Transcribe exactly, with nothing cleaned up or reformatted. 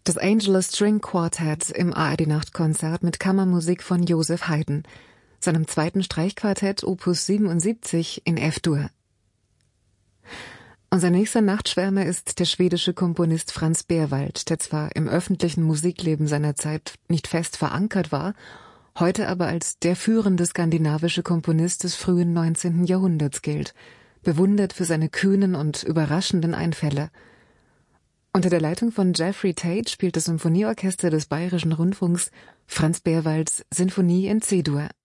Das Angela String Quartet im A R D-Nachtkonzert mit Kammermusik von Joseph Haydn, seinem zweiten Streichquartett Opus siebenundsiebzig in F-Dur. Unser nächster Nachtschwärmer ist der schwedische Komponist Franz Berwald, der zwar im öffentlichen Musikleben seiner Zeit nicht fest verankert war, heute aber als der führende skandinavische Komponist des frühen neunzehnten Jahrhunderts gilt, bewundert für seine kühnen und überraschenden Einfälle. Unter der Leitung von Jeffrey Tate spielt das Symphonieorchester des Bayerischen Rundfunks Franz Berwalds Sinfonie in C-Dur.